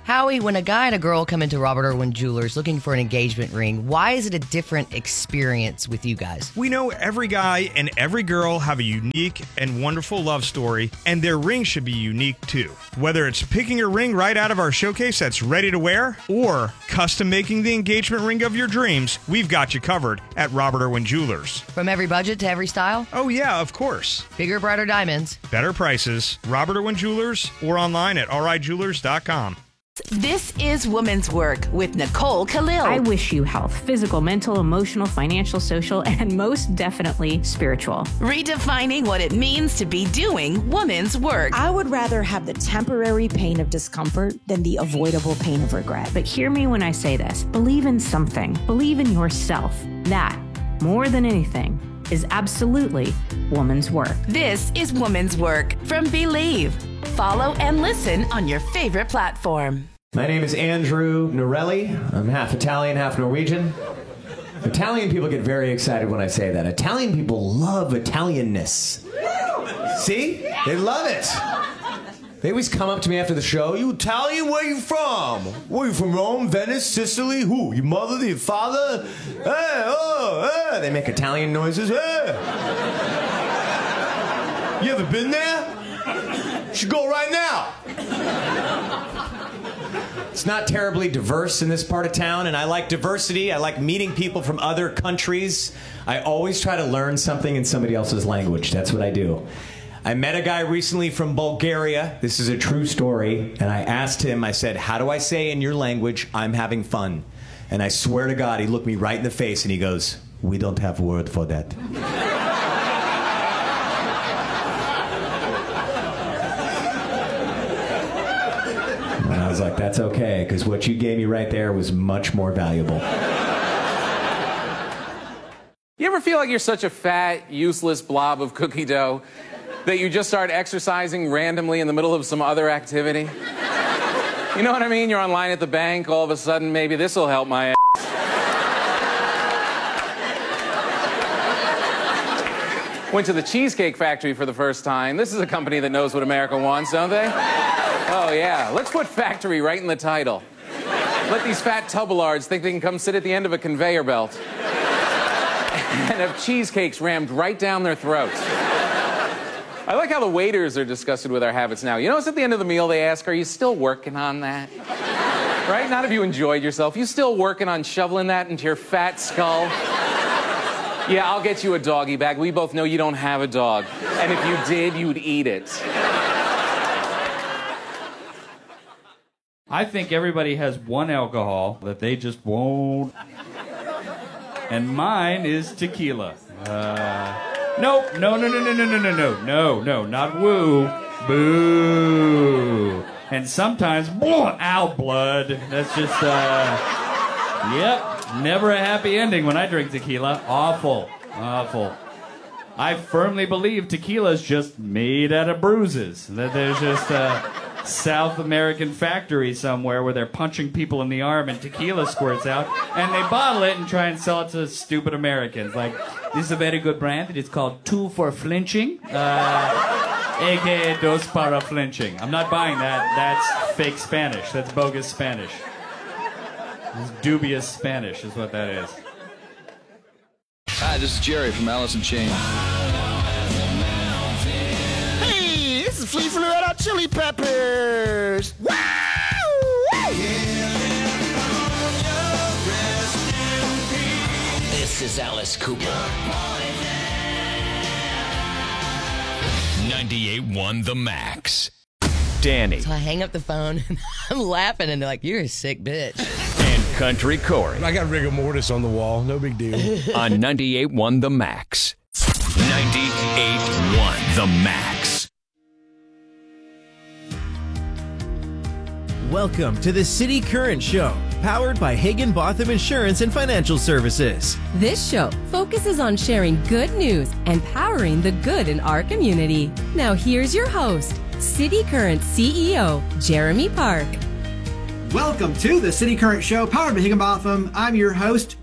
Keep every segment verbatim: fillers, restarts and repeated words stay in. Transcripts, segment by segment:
Howie, when a guy and a girl come into Robert Irwin Jewelers looking for an engagement ring, why is it a different experience with you guys? We know every guy and every girl have a unique and wonderful love story, and their ring should be unique too. Whether it's picking a ring right out of our showcase that's ready to wear, or custom making the engagement ring of your dreams, we've got you covered at Robert Irwin Jewelers. From every budget to every style? Oh yeah, of course. Bigger, brighter diamonds. Better prices. Robert Irwin Jewelers, or online at r i jewelers dot com. This is Woman's Work with Nicole Khalil. I wish you health, physical, mental, emotional, financial, social, and most definitely spiritual. Redefining what it means to be doing woman's work. I would rather have the temporary pain of discomfort than the avoidable pain of regret. But hear me when I say this. Believe in something. Believe in yourself. That, more than anything, is absolutely woman's work. This is Woman's Work from Believe. Follow and listen on your favorite platform. My name is Andrew Norelli. I'm half Italian, half Norwegian. Italian people get very excited when I say that. Italian people love Italianness. See? They love it. They always come up to me after the show. You Italian? Where you from? Where you from? Rome, Venice, Sicily? Who? Your mother, your father? Hey, oh, hey. They make Italian noises. Hey. You ever been there? You should go right now. It's not terribly diverse in this part of town, and I like diversity. I like meeting people from other countries. I always try to learn something in somebody else's language. That's what I do. I met a guy recently from Bulgaria. This is a true story. And I asked him, I said, how do I say in your language, I'm having fun? And I swear to God, he looked me right in the face and he goes, we don't have a word for that. And I was like, that's okay, because what you gave me right there was much more valuable. You ever feel like you're such a fat, useless blob of cookie dough that you just start exercising randomly in the middle of some other activity? You know what I mean? You're online at the bank, all of a sudden, maybe this will help my ass. Went to the Cheesecake Factory for the first time. This is a company that knows what America wants, don't they? Oh, yeah. Let's put factory right in the title. Let these fat tubelards think they can come sit at the end of a conveyor belt and have cheesecakes rammed right down their throats. I like how the waiters are disgusted with our habits now. You notice at the end of the meal they ask, are you still working on that? Right? Not if you enjoyed yourself. You still working on shoveling that into your fat skull? Yeah, I'll get you a doggy bag. We both know you don't have a dog. And if you did, you'd eat it. I think everybody has one alcohol that they just won't. And mine is tequila. Uh, nope. No, no, no, no, no, no, no, no, no, no, not woo. Boo. And sometimes, ow, blood. That's just, uh, yep. Never a happy ending when I drink tequila. Awful. Awful. I firmly believe tequila is just made out of bruises. That there's just a South American factory somewhere where they're punching people in the arm and tequila squirts out, and they bottle it and try and sell it to stupid Americans. Like, this is a very good brand. It's called Two for Flinching, uh, a k a Dos para Flinching. I'm not buying that. That's fake Spanish. That's bogus Spanish. It's dubious Spanish is what that is. Hi, this is Jerry from Alice in Chains. Hey, this is Flea from the Red Hot Chili Peppers. Wow! This is Alice Cooper. ninety-eight point one The Max. Danny. So I hang up the phone and I'm laughing and they're like, you're a sick bitch. And Country Corey. I got rigor mortis on the wall. No big deal. On ninety-eight point one The Max. ninety-eight point one The Max. Welcome to the City Current Show, powered by Hagen-Botham Insurance and Financial Services. This show focuses on sharing good news and powering the good in our community. Now here's your host, City Current C E O, Jeremy Park. Welcome to the City Current Show, powered by Higginbotham. I'm your host,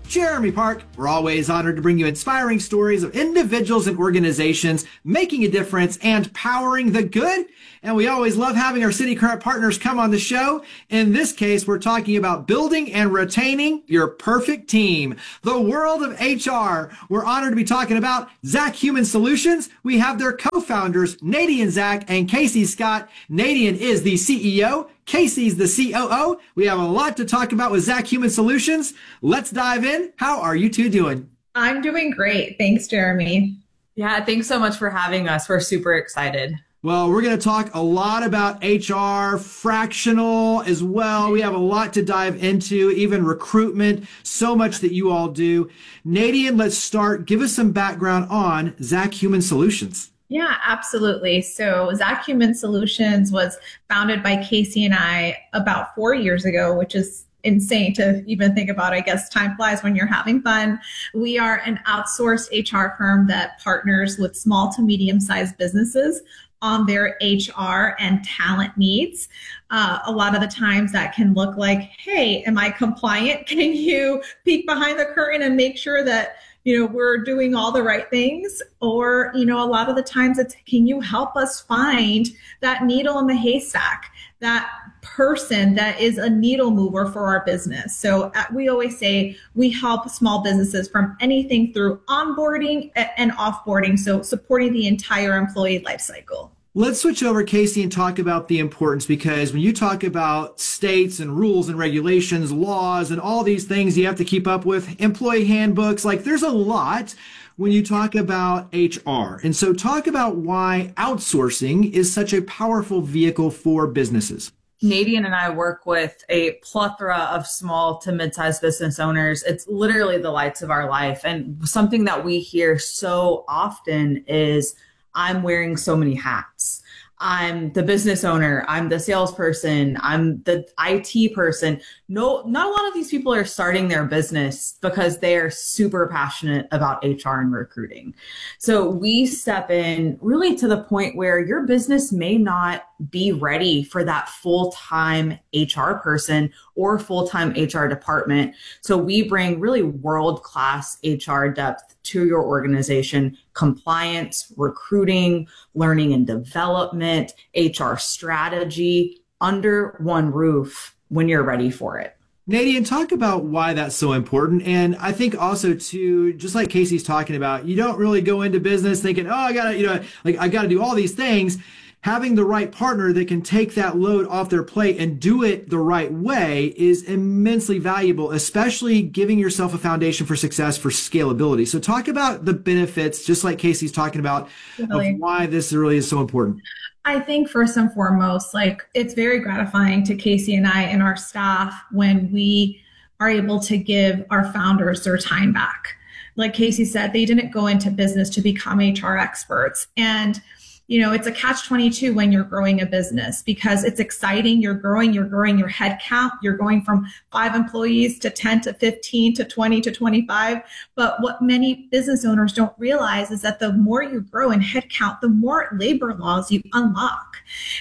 Jeremy Park. We're always honored to bring you inspiring stories of individuals and organizations making a difference and powering the good. And we always love having our City Current partners come on the show. In this case, we're talking about building and retaining your perfect team. The world of H R. We're honored to be talking about Zach Human Solutions. We have their co-founders, Nadine Zach and Casey Scott. Nadine is the C E O. Casey's the C O O. We have a lot to talk about with Zach Human Solutions. Let's dive in. How are you two doing? I'm doing great. Thanks, Jeremy. Yeah, thanks so much for having us. We're super excited. Well, we're going to talk a lot about H R, fractional as well. We have a lot to dive into, even recruitment, so much that you all do. Nadine, let's start. Give us some background on Zach Human Solutions. Yeah, absolutely. So Zach Human Solutions was founded by Casey and I about four years ago, which is insane to even think about. I guess time flies when you're having fun. We are an outsourced H R firm that partners with small to medium-sized businesses on their H R and talent needs. Uh, a lot of the times that can look like, hey, am I compliant? Can you peek behind the curtain and make sure that, you know, we're doing all the right things? Or, you know, a lot of the times it's, can you help us find that needle in the haystack, that person that is a needle mover for our business? So uh, we always say we help small businesses from anything through onboarding and offboarding, so supporting the entire employee life cycle. Let's switch over, Casey, and talk about the importance, because when you talk about states and rules and regulations, laws, and all these things you have to keep up with, employee handbooks, like there's a lot when you talk about H R. And so talk about why outsourcing is such a powerful vehicle for businesses. Nadine and I work with a plethora of small to mid-sized business owners. It's literally the lights of our life. And something that we hear so often is, I'm wearing so many hats. I'm the business owner. I'm the salesperson. I'm the I T person. No, not a lot of these people are starting their business because they are super passionate about H R and recruiting. So we step in really to the point where your business may not be ready for that full-time H R person or full-time H R department. So we bring really world-class H R depth to your organization: compliance, recruiting, learning and development, H R strategy, under one roof when you're ready for it. Nadine, talk about why that's so important. And I think also too, just like Casey's talking about, you don't really go into business thinking, oh, I gotta, you know, like I gotta do all these things. Having the right partner that can take that load off their plate and do it the right way is immensely valuable, especially giving yourself a foundation for success for scalability. So talk about the benefits, just like Casey's talking about, really, of why this really is so important. I think first and foremost, like it's very gratifying to Casey and I and our staff when we are able to give our founders their time back. Like Casey said, they didn't go into business to become H R experts. And you know, it's a catch twenty-two when you're growing a business, because it's exciting. You're growing, you're growing your head count. You're going from five employees to ten to fifteen to twenty to twenty-five. But what many business owners don't realize is that the more you grow in head count, the more labor laws you unlock.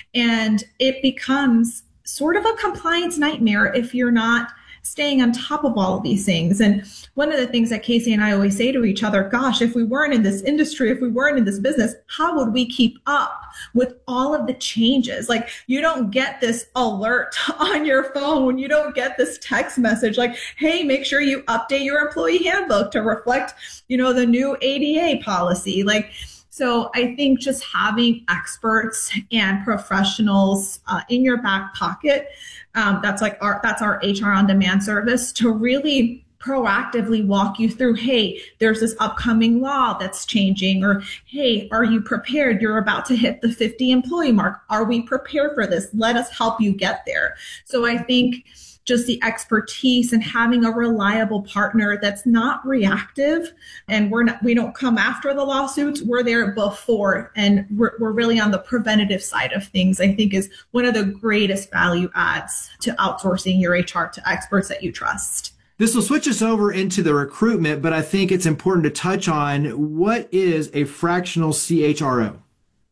And it becomes sort of a compliance nightmare if you're not staying on top of all of these things. And one of the things that Casey and I always say to each other, gosh, if we weren't in this industry, if we weren't in this business, how would we keep up with all of the changes? Like, you don't get this alert on your phone. You don't get this text message like, hey, make sure you update your employee handbook to reflect, you know, the new A D A policy. Like, so I think just having experts and professionals uh, in your back pocket, um, that's like our, that's our H R on demand service, to really proactively walk you through, hey, there's this upcoming law that's changing, or hey, are you prepared? You're about to hit the fifty employee mark. Are we prepared for this? Let us help you get there. So I think just the expertise and having a reliable partner that's not reactive, and we're not, we don't come after the lawsuits. We're there before, and we're, we're really on the preventative side of things, I think is one of the greatest value adds to outsourcing your H R to experts that you trust. This will switch us over into the recruitment, but I think it's important to touch on what is a fractional C H R O.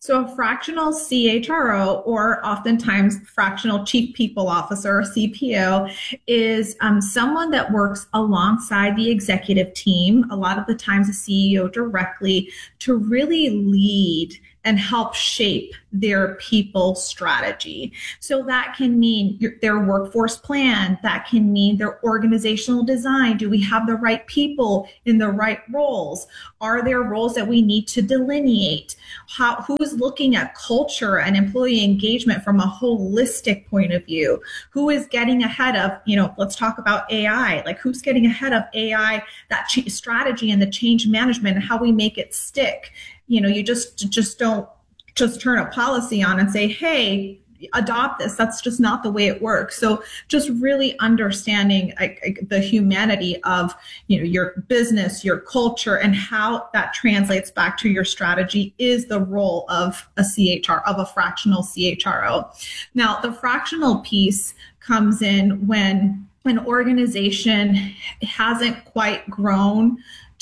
So a fractional C H R O, or oftentimes fractional chief people officer, or C P O, is um, someone that works alongside the executive team, a lot of the times the C E O directly, to really lead and help shape their people strategy. So that can mean your, their workforce plan. That can mean their organizational design. Do we have the right people in the right roles? Are there roles that we need to delineate? How, who's looking at culture and employee engagement from a holistic point of view? Who is getting ahead of, you know, let's talk about A I, like who's getting ahead of A I, that ch- strategy and the change management and how we make it stick. You know, you just just don't just turn a policy on and say, hey, adopt this. That's just not the way it works. So just really understanding like, the humanity of, you know, your business, your culture, and how that translates back to your strategy is the role of a C H R, of a fractional C H R O. Now, the fractional piece comes in when an organization hasn't quite grown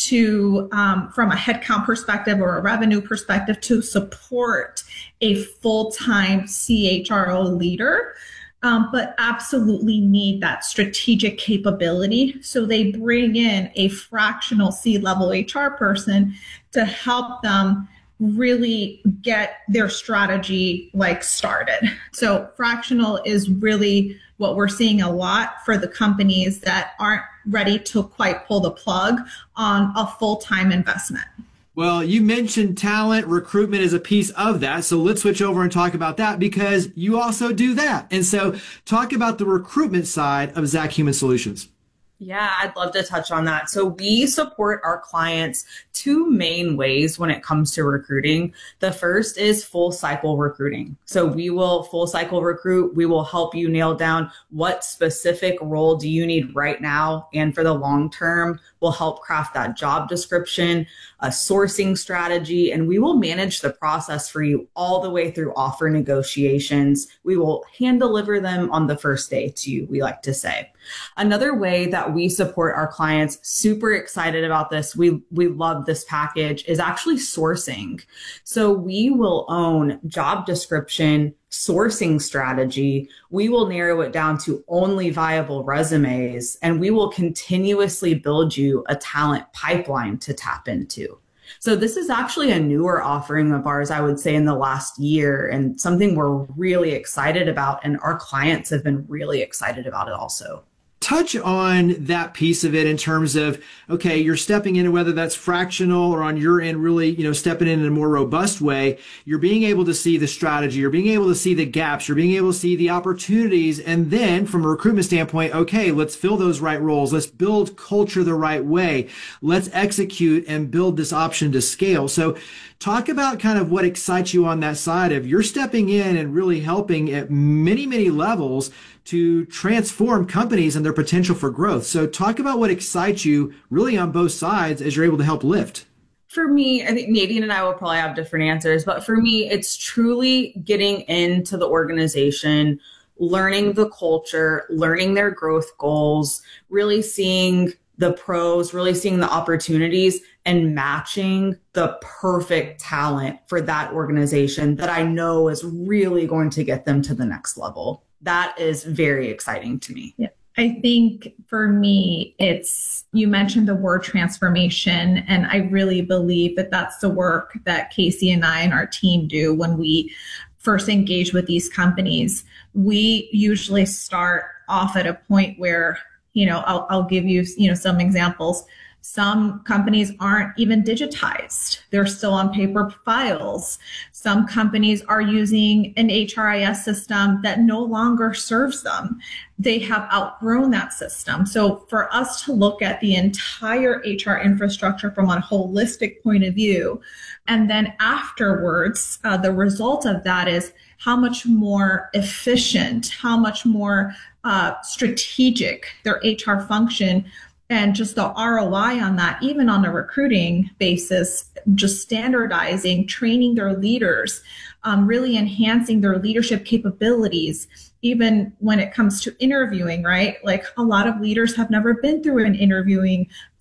to, um, from a headcount perspective or a revenue perspective, to support a full-time C H R O leader, um, but absolutely need that strategic capability. So they bring in a fractional C-level H R person to help them really get their strategy like started. So fractional is really what we're seeing a lot for the companies that aren't ready to quite pull the plug on a full-time investment. Well, you mentioned talent recruitment is a piece of that. So let's switch over and talk about that, because you also do that. And so talk about the recruitment side of Zach Human Solutions. Yeah, I'd love to touch on that. So we support our clients two main ways when it comes to recruiting. The first is full cycle recruiting. So we will full cycle recruit. We will help you nail down what specific role do you need right now. And for the long term, we'll help craft that job description, a sourcing strategy, and we will manage the process for you all the way through offer negotiations. We will hand deliver them on the first day to you, we like to say. Another way that we support our clients, super excited about this, we, we love this package, is actually sourcing. So we will own job description, sourcing strategy. We will narrow it down to only viable resumes, and we will continuously build you a talent pipeline to tap into. So this is actually a newer offering of ours, I would say, in the last year, and something we're really excited about, and our clients have been really excited about it also. Touch on that piece of it in terms of, okay, you're stepping in, whether that's fractional or on your end, really, you know, stepping in in a more robust way. You're being able to see the strategy. You're being able to see the gaps. You're being able to see the opportunities. And then from a recruitment standpoint, okay, let's fill those right roles. Let's build culture the right way. Let's execute and build this option to scale. So talk about kind of what excites you on that side of you're stepping in and really helping at many, many levels to transform companies and their potential for growth. So talk about what excites you really on both sides as you're able to help lift. For me, I think Nadine and I will probably have different answers, but for me, it's truly getting into the organization, learning the culture, learning their growth goals, really seeing the pros, really seeing the opportunities, and matching the perfect talent for that organization that I know is really going to get them to the next level. That is very exciting to me. Yeah. I think for me, it's, you mentioned the word transformation, and I really believe that that's the work that Casey and I and our team do when we first engage with these companies. We usually start off at a point where, you know, I'll, I'll give you, you know, some examples. Some companies aren't even digitized. They're still on paper files. Some companies are using an H R I S system that no longer serves them. They have outgrown that system. So for us to look at the entire H R infrastructure from a holistic point of view, and then afterwards, uh, the result of that is how much more efficient, how much more uh, strategic their H R function, and just the R O I on that, even on a recruiting basis, just standardizing, training their leaders, um, really enhancing their leadership capabilities, even when it comes to interviewing, right? Like a lot of leaders have never been through an interviewing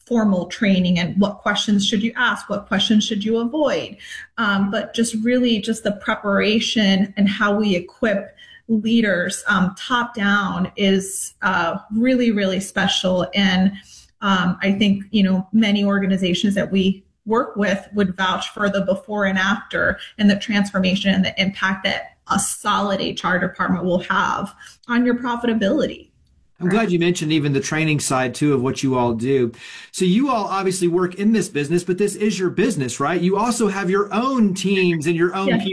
formal training and what questions should you ask, what questions should you avoid, um, but just really just the preparation and how we equip leaders um, top down is uh, really, really special. And um, I think, you know, many organizations that we work with would vouch for the before and after and the transformation and the impact that a solid H R department will have on your profitability. I'm glad you mentioned even the training side too of what you all do. So you all obviously work in this business, but this is your business, right? You also have your own teams and your own Yes. people